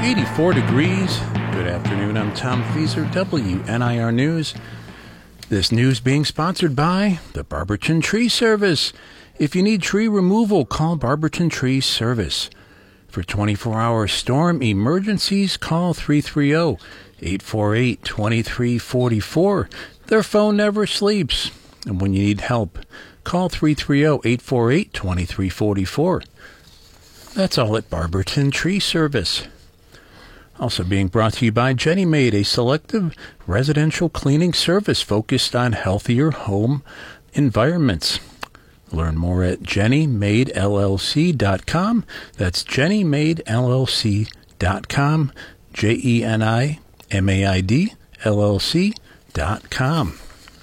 84 degrees. Good afternoon. I'm Tom Fieser, WNIR News. This news being sponsored by the Barberton Tree Service. If you need tree removal, call Barberton Tree Service. For 24-hour storm emergencies, call 330-848-2344. Their phone never sleeps. And when you need help, call 330-848-2344. That's all at Barberton Tree Service. Also being brought to you by Jenny Maid, a selective residential cleaning service focused on healthier home environments. Learn more at jennymaidllc.com. That's jennymaidllc.com. JENIMAIDLLC.com.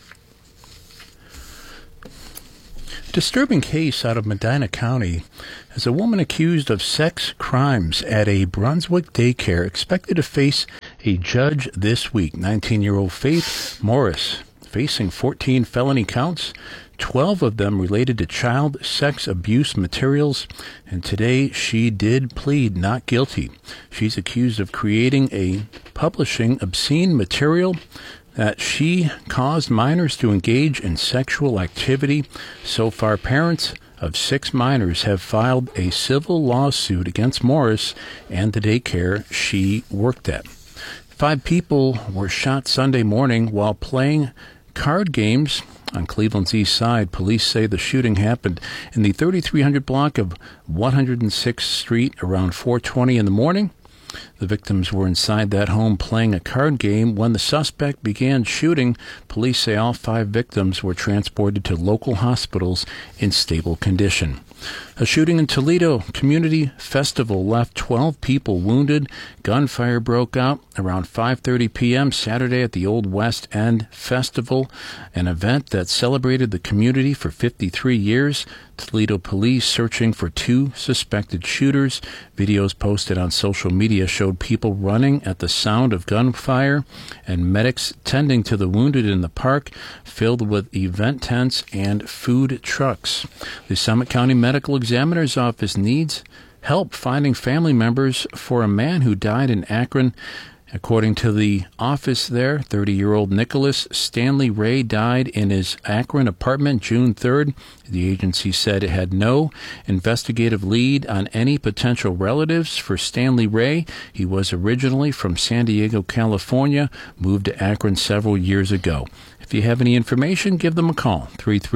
Disturbing case out of Medina County as a woman accused of sex crimes at a Brunswick daycare expected to face a judge this week. 19-year-old Faith Morris facing 14 felony counts, 12 of them related to child sex abuse materials, and today she did plead not guilty. She's accused of publishing obscene material that she caused minors to engage in sexual activity. So far, parents of 6 minors have filed a civil lawsuit against Morris and the daycare she worked at. 5 people were shot Sunday morning while playing card games on Cleveland's east side. Police say the shooting happened in the 3300 block of 106th Street around 4:20 in the morning. The victims were inside that home playing a card game when the suspect began shooting. Police say all 5 victims were transported to local hospitals in stable condition. A shooting in Toledo Community Festival left 12 people wounded. Gunfire broke out around 5:30 p.m. Saturday at the Old West End Festival, an event that celebrated the community for 53 years. Toledo police searching for 2 suspected shooters. Videos posted on social media showed people running at the sound of gunfire and medics tending to the wounded in the park filled with event tents and food trucks. The Summit County Medical Examiner's Office needs help finding family members for a man who died in Akron. According to the office there, 30-year-old Nicholas Stanley Ray died in his Akron apartment June 3rd. The agency said it had no investigative lead on any potential relatives for Stanley Ray. He was originally from San Diego, California, moved to Akron several years ago. If you have any information, give them a call,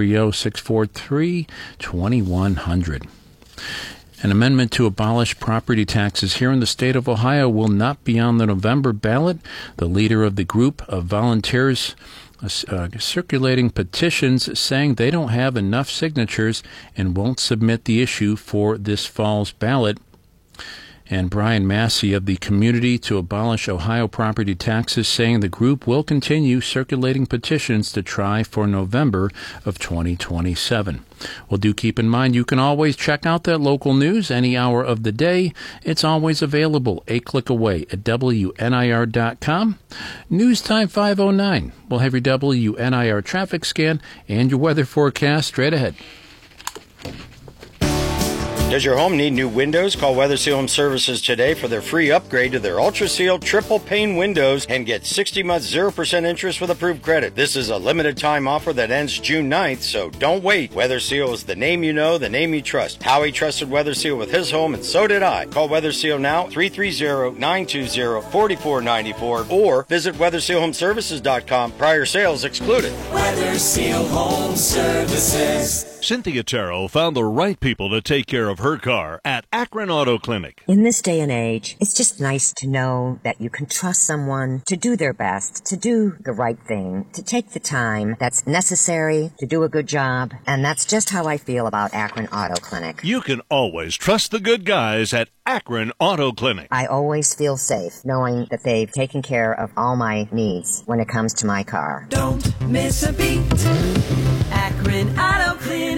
330-643-2100. An amendment to abolish property taxes here in the state of Ohio will not be on the November ballot. The leader of the group of volunteers circulating petitions saying they don't have enough signatures and won't submit the issue for this fall's ballot. And Brian Massey of the Community to Abolish Ohio Property Taxes saying the group will continue circulating petitions to try for November of 2027. Well, do keep in mind you can always check out that local news any hour of the day. It's always available a click away at WNIR.com. News time 5:09. We'll have your WNIR traffic scan and your weather forecast straight ahead. Does your home need new windows? Call Weather Seal Home Services today for their free upgrade to their Ultra Seal triple pane windows and get 60 months 0% interest with approved credit. This is a limited time offer that ends June 9th, so don't wait. Weather Seal is the name you know, the name you trust. Howie trusted Weather Seal with his home, and so did I. Call Weather Seal now, 330-920-4494, or visit WeatherSealHomeServices.com. Prior sales excluded. Weather Seal Home Services. Cynthia Terrell found the right people to take care of her car at Akron Auto Clinic. In this day and age, it's just nice to know that you can trust someone to do their best, to do the right thing, to take the time that's necessary to do a good job. And that's just how I feel about Akron Auto Clinic. You can always trust the good guys at Akron Auto Clinic. I always feel safe knowing that they've taken care of all my needs when it comes to my car. Don't miss a beat. Akron Auto Clinic.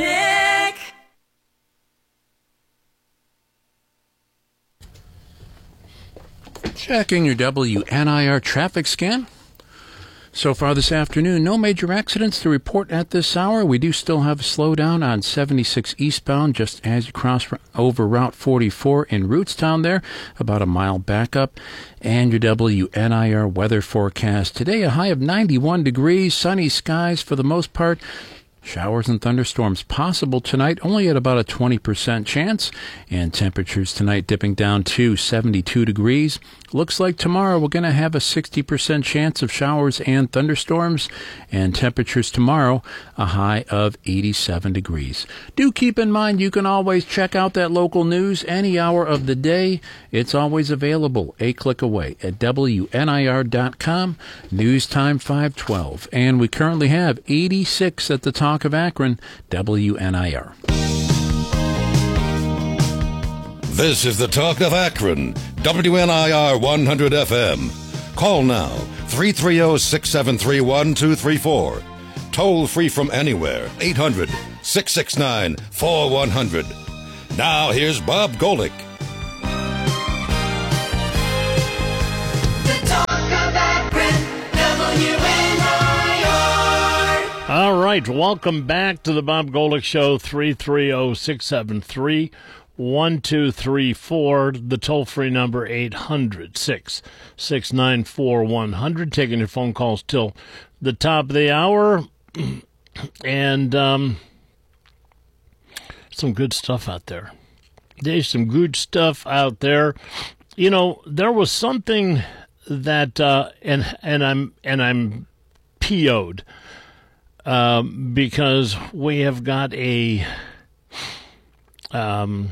Checking your WNIR traffic scan. So far this afternoon, no major accidents to report at this hour. We do still have a slowdown on 76 eastbound just as you cross over Route 44 in Rootstown there, about a mile backup. And your WNIR weather forecast. Today, a high of 91 degrees, sunny skies for the most part. Showers and thunderstorms possible tonight, only at about a 20% chance. And temperatures tonight dipping down to 72 degrees. Looks like tomorrow we're going to have a 60% chance of showers and thunderstorms. And temperatures tomorrow, a high of 87 degrees. Do keep in mind you can always check out that local news any hour of the day. It's always available a click away at WNIR.com. News time 512. And we currently have 86 at the Talk of Akron, WNIR. This is the Talk of Akron, WNIR 100 FM. Call now, 330-673-1234. Toll free from anywhere, 800-669-4100. Now here's Bob Golick. The Talk of Akron, WNIR. All right, welcome back to the Bob Golick Show, 330-673-1234. The toll-free number, 800-669-4100. Taking your phone calls till the top of the hour. And some good stuff out there. There's some good stuff out there. You know, there was something that, and I'm PO'd. Because we have got a, the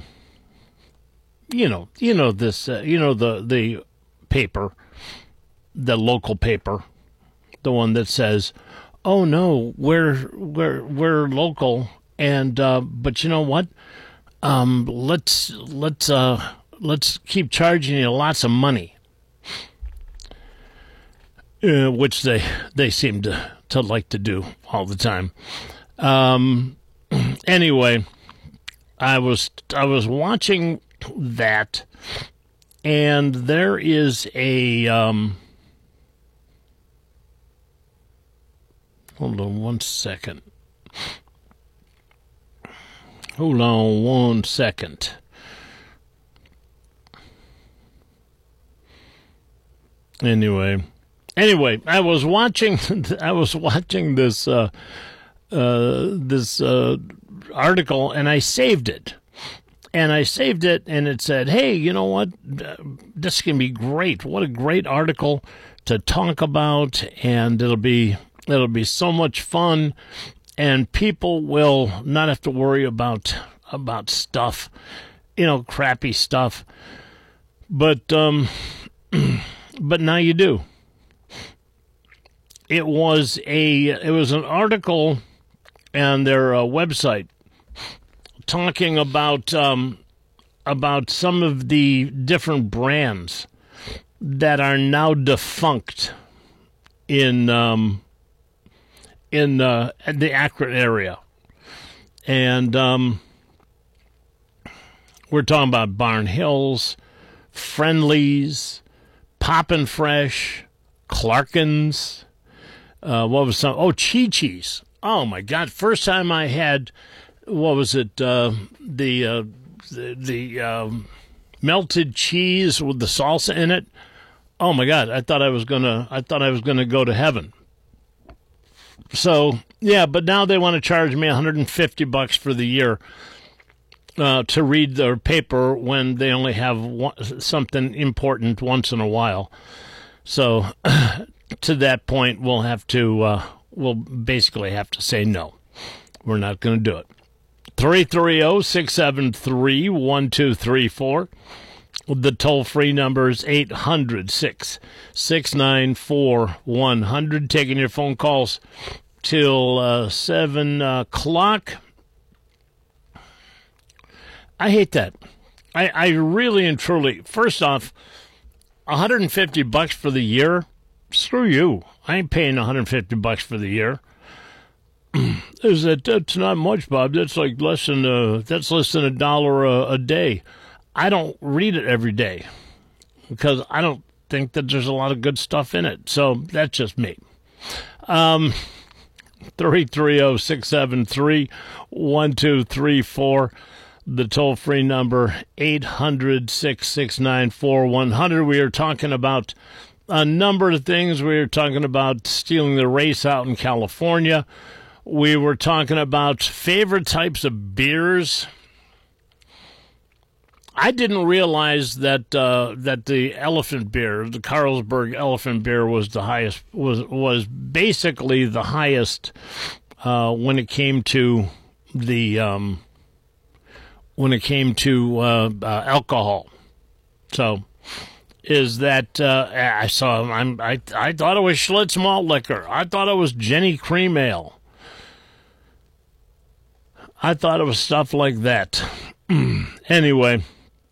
paper, the local paper, the one that says, "Oh no, we're local," and but you know what? Let's keep charging you lots of money, which they seem to like to do all the time. Anyway, I was watching that, and there is a hold on one second. Anyway, I was watching this article, and I saved it. And it said, "Hey, you know what? This can be great. What a great article to talk about, and it'll be so much fun, and people will not have to worry about stuff, crappy stuff. But now you do." It was an article on their website talking about some of the different brands that are now defunct in the Akron area, and we're talking about Barn Hills, Friendly's, Poppin' Fresh, Clarkins. What was some? Oh, Chi-Chi's. Oh my God! First time I had, what was it? The melted cheese with the salsa in it. Oh my God! I thought I was gonna go to heaven. So yeah, but now they want to charge me $150 for the year to read their paper when they only have something important once in a while. So. To that point, we'll basically have to say no. We're not going to do it. 330-673-1234. The toll-free number is 800-669-4100. Taking your phone calls till 7 o'clock. I hate that. I really and truly, first off, $150 for the year. Screw you. I ain't paying $150 for the year. That's not much, Bob. That's like less than $1 a day. I don't read it every day because I don't think that there's a lot of good stuff in it. So that's just me. 330-673-1234. The toll-free number, 800-669-4100. We are talking about a number of things. We were talking about stealing the race out in California. We were talking about favorite types of beers. I didn't realize that that the elephant beer, the Carlsberg elephant beer, was the highest. Was basically the highest when it came to the alcohol. So, is that I saw? I thought it was Schlitz malt liquor. I thought it was Jenny Cream Ale. I thought it was stuff like that. Anyway.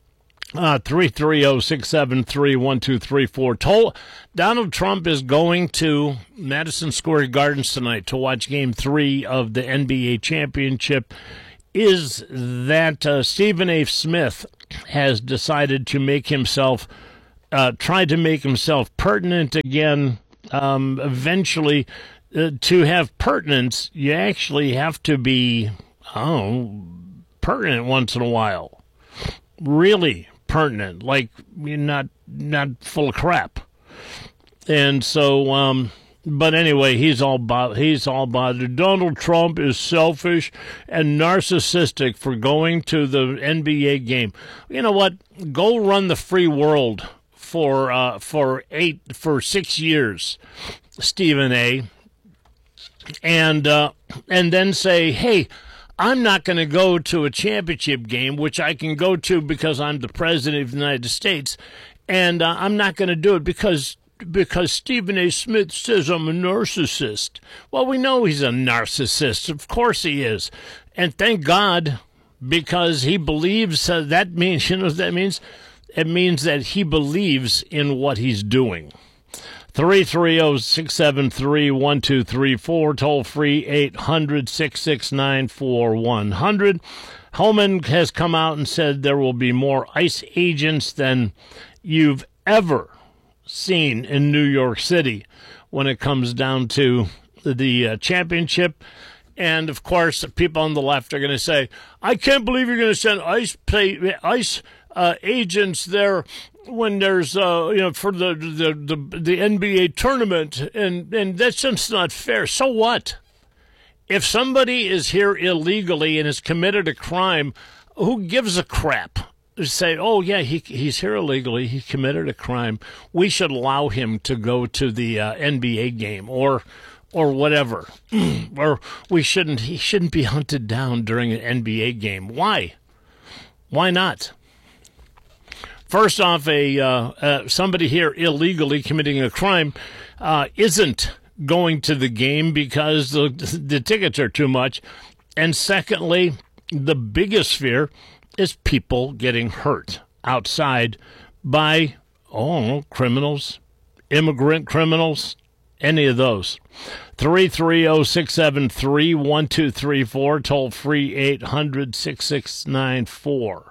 330-673-1234. Donald Trump is going to Madison Square Gardens tonight to watch Game 3 of the NBA championship. Is that Stephen A. Smith has decided to make himself, try to make himself pertinent again. Eventually, to have pertinence, you actually have to be, pertinent once in a while. Really pertinent, like you're not full of crap. And so, but anyway, he's all bothered. Donald Trump is selfish and narcissistic for going to the NBA game. You know what? Go run the free world for 6 years, Stephen A. And then say, hey, I'm not going to go to a championship game, which I can go to because I'm the president of the United States, and I'm not going to do it because Stephen A. Smith says I'm a narcissist. Well, we know he's a narcissist. Of course he is. And thank God, because he believes that means, you know what that means? It means that he believes in what he's doing. 330-673-1234, toll free 800-669-4100. Homan has come out and said there will be more ICE agents than you've ever seen in New York City when it comes down to the championship. And, of course, people on the left are going to say, I can't believe you're going to send ICE agents there when there's for the NBA tournament, and that's just not fair. So what? If somebody is here illegally and has committed a crime, who gives a crap? Say, oh yeah, he's here illegally, he committed a crime, we should allow him to go to the NBA game or whatever. Or he shouldn't be hunted down during an NBA game. Why not? First off, somebody here illegally committing a crime isn't going to the game because the tickets are too much. And secondly, the biggest fear is people getting hurt outside by, criminals, immigrant criminals, any of those. 330-673-1234, toll free 800-669-4100.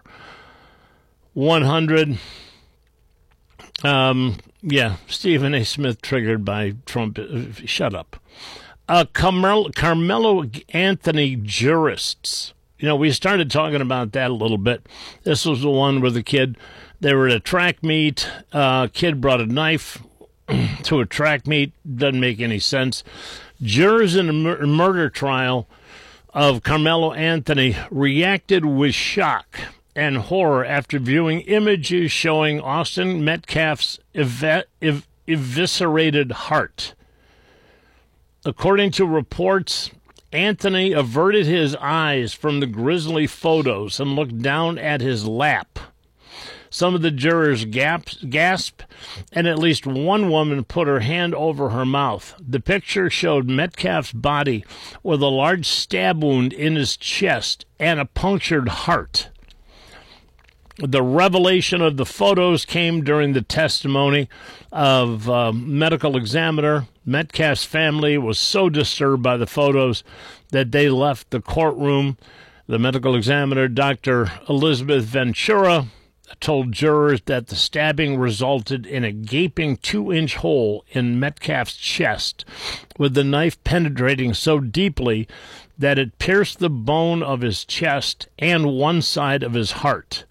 Stephen A. Smith triggered by Trump. Shut up. Carmelo Anthony jurists. We started talking about that a little bit. This was the one where they were at a track meet. Kid brought a knife to a track meet. Doesn't make any sense. Jurors in a murder trial of Carmelo Anthony reacted with shock and horror after viewing images showing Austin Metcalf's eviscerated heart. According to reports, Anthony averted his eyes from the grisly photos and looked down at his lap. Some of the jurors gasped, and at least one woman put her hand over her mouth. The picture showed Metcalf's body with a large stab wound in his chest and a punctured heart. The revelation of the photos came during the testimony of medical examiner. Metcalf's family was so disturbed by the photos that they left the courtroom. The medical examiner, Dr. Elizabeth Ventura, told jurors that the stabbing resulted in a gaping 2-inch hole in Metcalf's chest, with the knife penetrating so deeply that it pierced the bone of his chest and one side of his heart.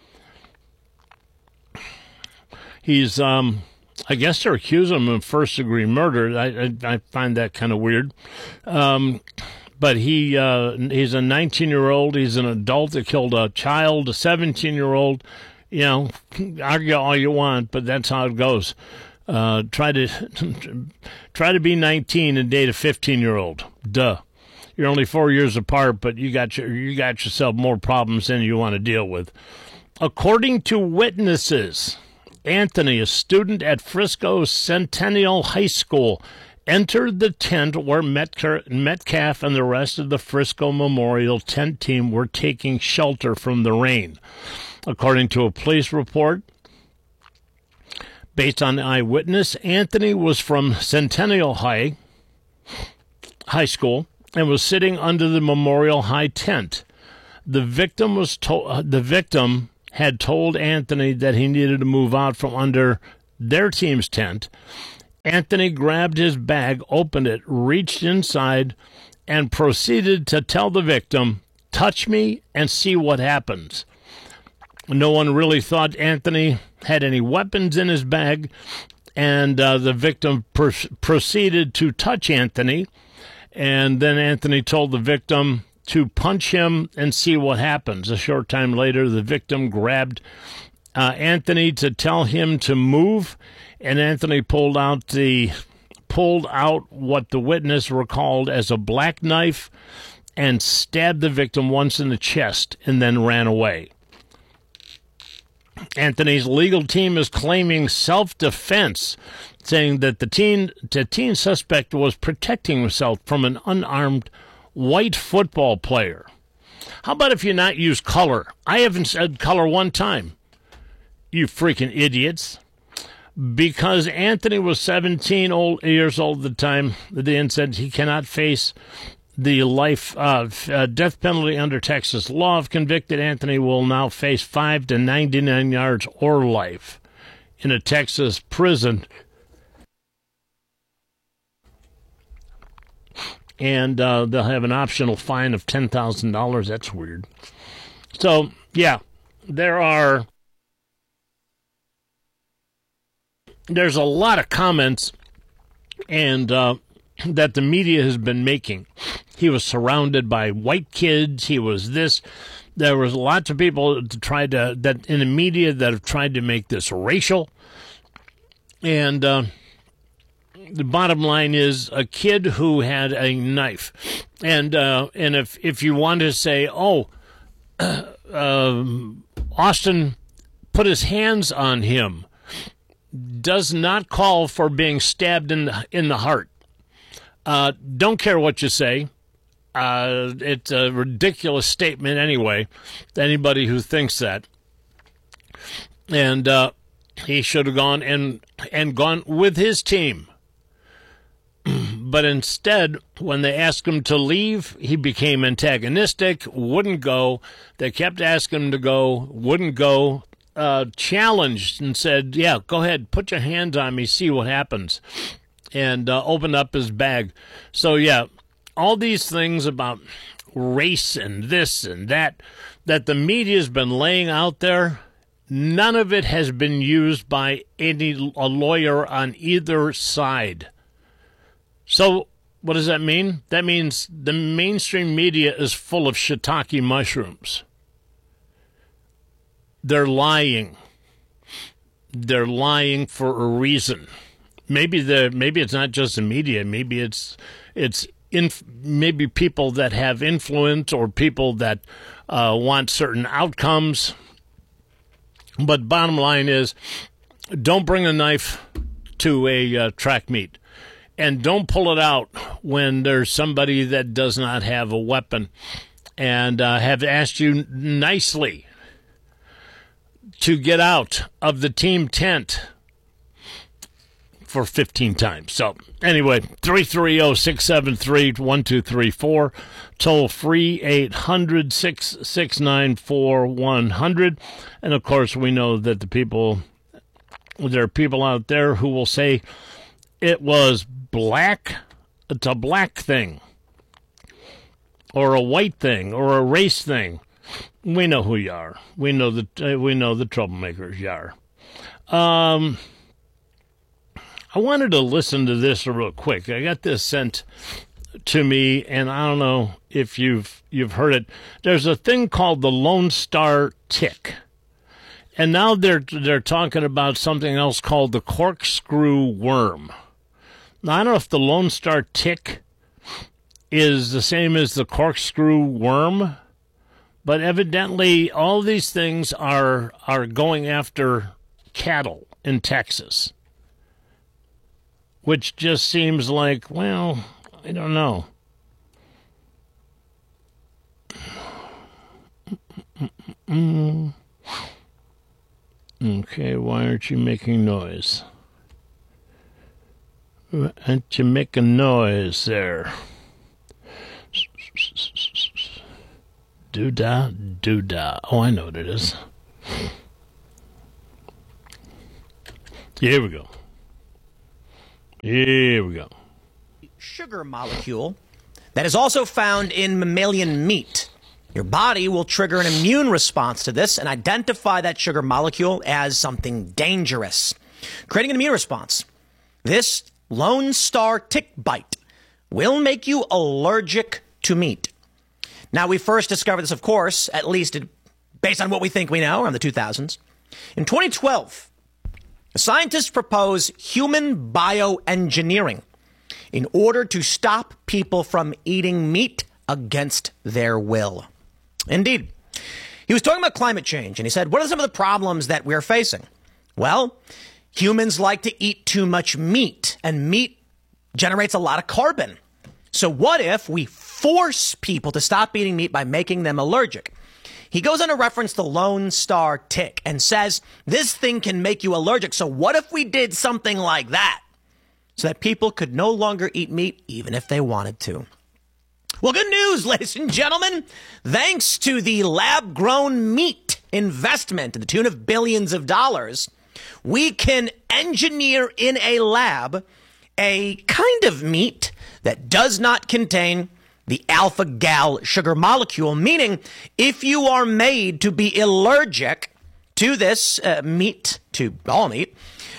He's, I guess they're accusing him of first-degree murder. I find that kind of weird. But he's a 19-year-old. He's an adult that killed a child, a 17-year-old. You know, argue all you want, but that's how it goes. Try to be 19 and date a 15-year-old. Duh. You're only 4 years apart, but you got yourself more problems than you want to deal with. According to witnesses, Anthony, a student at Frisco Centennial High School, entered the tent where Metcalf and the rest of the Frisco Memorial tent team were taking shelter from the rain. According to a police report, based on eyewitness, Anthony was from Centennial High School and was sitting under the Memorial High tent. The victim had told Anthony that he needed to move out from under their team's tent. Anthony grabbed his bag, opened it, reached inside, and proceeded to tell the victim, "Touch me and see what happens." No one really thought Anthony had any weapons in his bag, and the victim proceeded to touch Anthony, and then Anthony told the victim to punch him and see what happens. A short time later, the victim grabbed Anthony to tell him to move, and Anthony pulled out what the witness recalled as a black knife and stabbed the victim once in the chest and then ran away. Anthony's legal team is claiming self-defense, saying that the teen suspect was protecting himself from an unarmed white football player. How about if you not use color? I haven't said color one time, you freaking idiots. Because Anthony was 17 years old at the time, the end said he cannot face the death penalty under Texas law. If convicted, Anthony will now face 5 to 99 yards or life in a Texas prison. And they'll have an optional fine of $10,000. That's weird. So, yeah, there's a lot of comments and that the media has been making. He was surrounded by white kids. He was this. There was lots of people that in the media that have tried to make this racial. And the bottom line is a kid who had a knife. And if you want to say, Austin put his hands on him, does not call for being stabbed in the heart. Don't care what you say. It's a ridiculous statement anyway, to anybody who thinks that. And he should have gone and gone with his team. But instead, when they asked him to leave, he became antagonistic, wouldn't go. They kept asking him to go, wouldn't go. Challenged and said, yeah, go ahead, put your hands on me, see what happens, and opened up his bag. So, yeah, all these things about race and this and that the media's been laying out there, none of it has been used by a lawyer on either side. So what does that mean? That means the mainstream media is full of shiitake mushrooms. They're lying. They're lying for a reason. Maybe it's not just the media. Maybe it's maybe people that have influence or people that want certain outcomes. But bottom line is, don't bring a knife to a track meet, and don't pull it out when there's somebody that does not have a weapon and have asked you nicely to get out of the team tent for 15 times. So anyway, 330-673-1234, toll free 800-669-4100. And of course, we know that there are people out there who will say it was black. It's a black thing, or a white thing, or a race thing. We know who you are. We know the troublemakers you are. I wanted to listen to this real quick. I got this sent to me, and I don't know if you've heard it. There's a thing called the Lone Star tick, and now they're talking about something else called the corkscrew worm. Now, I don't know if the Lone Star tick is the same as the corkscrew worm, but evidently all these things are going after cattle in Texas, which just seems like, well, I don't know. Okay, why aren't you making noise? Why aren't you making noise there? Doo-dah, doo-dah. Oh, I know what it is. Here we go. Here we go. Sugar molecule that is also found in mammalian meat. Your body will trigger an immune response to this and identify that sugar molecule as something dangerous, creating an immune response. This Lone Star tick bite will make you allergic to meat. Now, we first discovered this, of course, at least based on what we think we know, around the 2000s. In 2012, scientists proposed human bioengineering in order to stop people from eating meat against their will. Indeed. He was talking about climate change, and he said, what are some of the problems that we're facing? Well, humans like to eat too much meat, and meat generates a lot of carbon. So what if we force people to stop eating meat by making them allergic? He goes on to reference the Lone Star tick and says, this thing can make you allergic. So what if we did something like that so that people could no longer eat meat even if they wanted to? Well, good news, ladies and gentlemen. Thanks to the lab-grown meat investment to the tune of billions of dollars, we can engineer in a lab a kind of meat that does not contain the alpha-gal sugar molecule, meaning if you are made to be allergic to this meat, to all meat,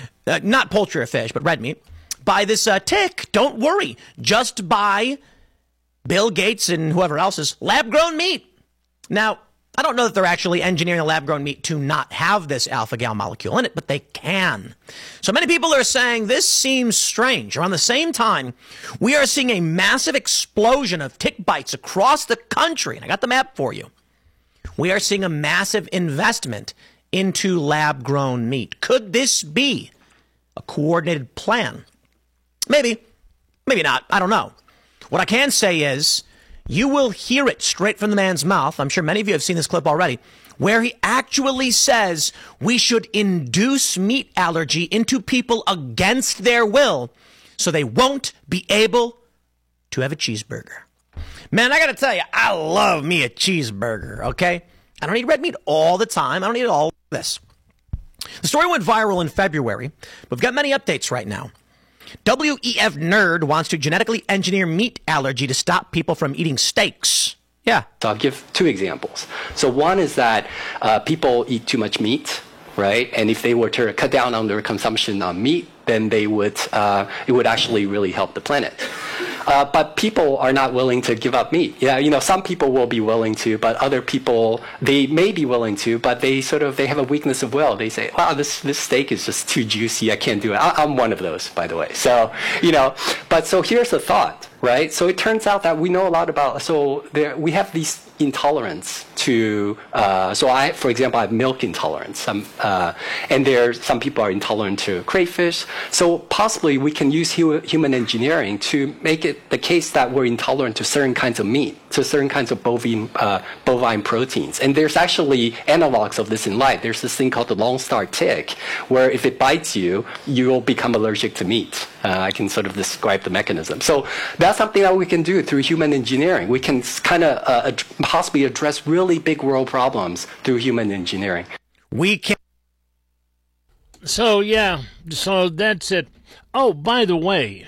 not poultry or fish, but red meat, by this tick, don't worry. Just buy Bill Gates and whoever else's lab-grown meat. Now, I don't know that they're actually engineering a lab-grown meat to not have this alpha-gal molecule in it, but they can. So many people are saying this seems strange. Around the same time, we are seeing a massive explosion of tick bites across the country. And I got the map for you. We are seeing a massive investment into lab-grown meat. Could this be a coordinated plan? Maybe. Maybe not. I don't know. What I can say is, you will hear it straight from the man's mouth. I'm sure many of you have seen this clip already, where he actually says we should induce meat allergy into people against their will so they won't be able to have a cheeseburger. Man, I got to tell you, I love me a cheeseburger, okay? I don't eat red meat all the time. I don't eat all this. The story went viral in February. We've got many updates right now. WEF Nerd wants to genetically engineer meat allergy to stop people from eating steaks. Yeah. So I'll give two examples. So one is that people eat too much meat, right? And if they were to cut down on their consumption of meat, then they would it would actually really help the planet. But people are not willing to give up meat. Yeah, some people will be willing to, but other people, they may be willing to, but they have a weakness of will. They say, wow, this steak is just too juicy. I can't do it. I'm one of those, by the way. So, but so here's the thought, right? So it turns out that we know a lot about, we have these, intolerance to, for example, I have milk intolerance. And some people are intolerant to crayfish. So possibly we can use human engineering to make it the case that we're intolerant to certain kinds of meat, to certain kinds of bovine proteins. And there's actually analogs of this in life. There's this thing called the Lone Star tick, where if it bites you, you'll become allergic to meat. I can sort of describe the mechanism. So that's something that we can do through human engineering. We can kind of possibly address really big world problems through human engineering. We can. So that's it. Oh, by the way,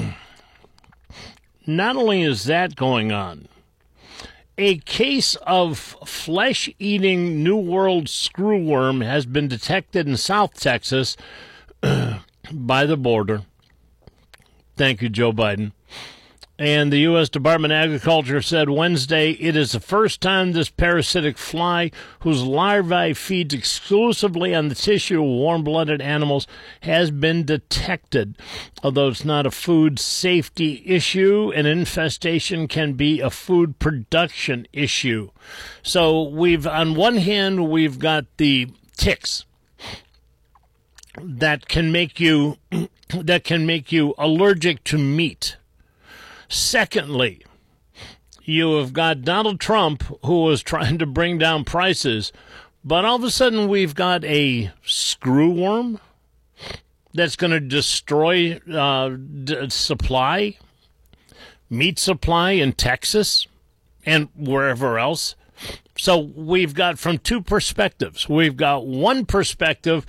not only is that going on, a case of flesh-eating New World screwworm has been detected in South Texas by the border. Thank you, Joe Biden. And the U.S. Department of Agriculture said Wednesday it is the first time this parasitic fly, whose larvae feeds exclusively on the tissue of warm-blooded animals, has been detected. Although it's not a food safety issue, an infestation can be a food production issue. So on one hand, we've got the ticks that can make you allergic to meat. Secondly, you have got Donald Trump, who was trying to bring down prices, but all of a sudden we've got a screwworm that's going to destroy meat supply in Texas and wherever else. So we've got from two perspectives. We've got one perspective,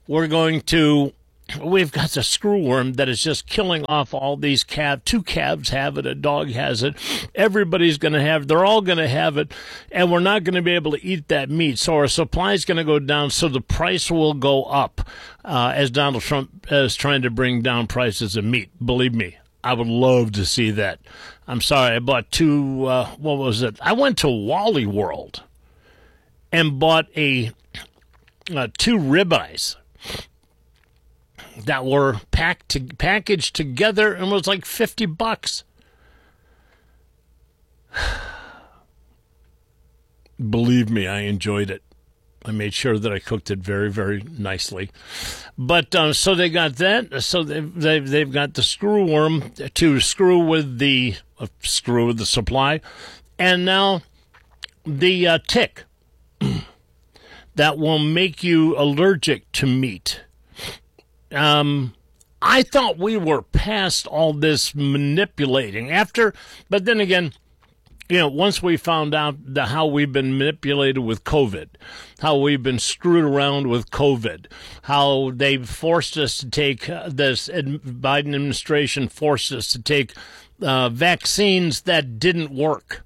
we've got the screwworm that is just killing off all these calves. 2 calves have it, a dog has it. Everybody's going to have, they're all going to have it, and we're not going to be able to eat that meat. So our supply is going to go down, so the price will go up as Donald Trump is trying to bring down prices of meat. Believe me, I would love to see that. I'm sorry, I bought 2, what was it? I went to Wally World and bought 2 ribeyes that were packaged together and was like $50. Believe me, I enjoyed it. I made sure that I cooked it very, very nicely. But so they got that. So they've got the screwworm to screw with the supply, and now the tick that will make you allergic to meat. I thought we were past all this manipulating but then again, once we found out how we've been manipulated with COVID, how we've been screwed around with COVID, how they forced us to take this Biden administration forced us to take vaccines that didn't work.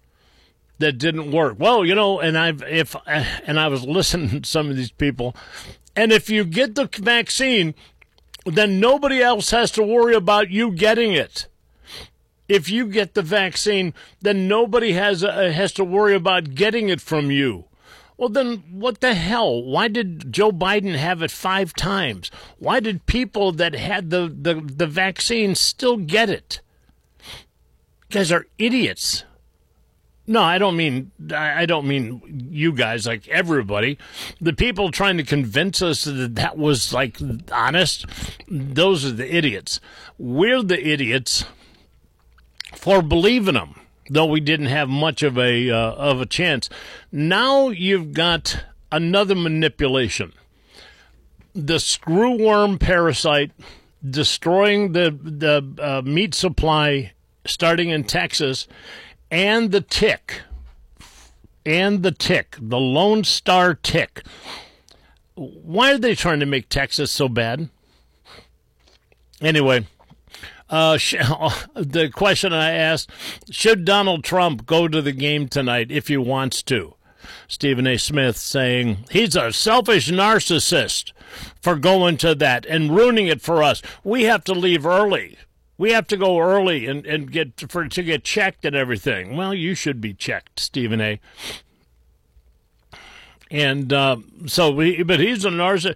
Well, and I was listening to some of these people. And if you get the vaccine, then nobody else has to worry about you getting it. If you get the vaccine, then nobody has to worry about getting it from you. Well, then what the hell? Why did Joe Biden have it 5 times? Why did people that had the vaccine still get it? You guys are idiots. No, I don't mean you guys, like everybody. The people trying to convince us that was like honest, those are the idiots. We're the idiots for believing them, though we didn't have much of a chance. Now you've got another manipulation. The screwworm parasite destroying the meat supply starting in Texas. And the tick, the Lone Star tick. Why are they trying to make Texas so bad? Anyway, the question I asked, should Donald Trump go to the game tonight if he wants to? Stephen A. Smith saying, he's a selfish narcissist for going to that and ruining it for us. We have to leave early. We have to go early and get checked and everything. Well, you should be checked, Stephen A. And but he's a narcissist.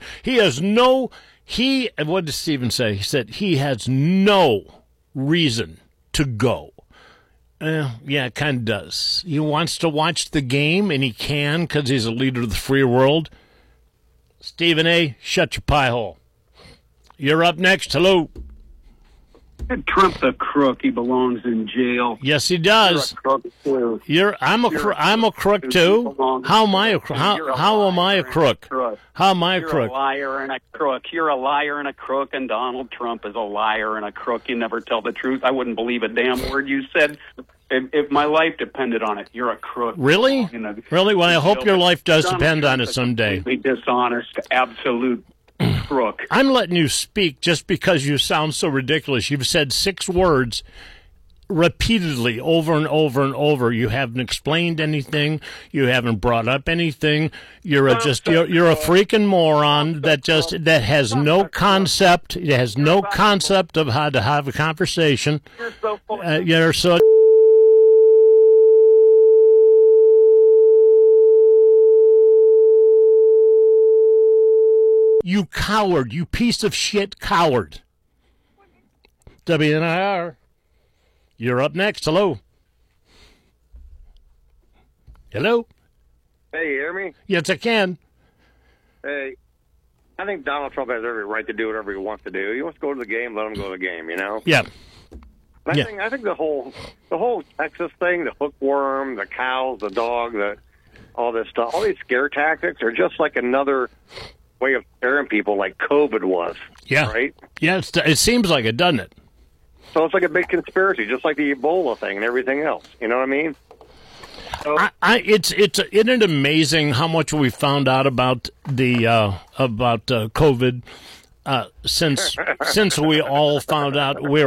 What did Stephen say? He said he has no reason to go. Yeah, it kind of does. He wants to watch the game, and he can because he's a leader of the free world. Stephen A., shut your pie hole. You're up next. Hello. Trump's a crook. He belongs in jail. Yes, he does. You're a crook too. I'm a crook too. How am I a crook? How am I a crook? How am I a crook? You're a liar and a crook. You're a liar and a crook, and Donald Trump is a liar and a crook. You never tell the truth. I wouldn't believe a damn word you said if my life depended on it. You're a crook. Really? Really? Well, I hope your life does depend on it someday. Completely dishonest, absolute crook. I'm letting you speak just because you sound so ridiculous. You've said 6 words repeatedly over and over and over. You haven't explained anything. You haven't brought up anything. You're a freaking moron that has no concept. It has no concept of how to have a conversation. You're so. You coward. You piece of shit coward. WNIR. You're up next. Hello. Hello? Hey, you hear me? Yes, I can. Hey, I think Donald Trump has every right to do whatever he wants to do. He wants to go to the game, let him go to the game, you know? Yeah. I think the whole Texas thing, the hookworm, the cows, the dog, all this stuff, all these scare tactics are just like another way of scaring people like COVID was. Yeah. Right? Yeah, it seems like it, doesn't it? So it's like a big conspiracy, just like the Ebola thing and everything else. You know what I mean? So, isn't it amazing how much we found out about the COVID since we all found out we're